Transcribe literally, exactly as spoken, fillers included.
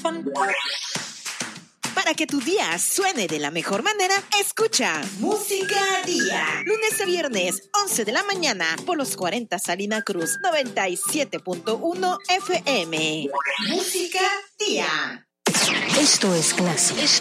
Para que tu día suene de la mejor manera, escucha Música Día. Lunes a viernes, once de la mañana, por los cuarenta Salina Cruz, noventa y siete punto uno F M. Música Día. Esto es clásico.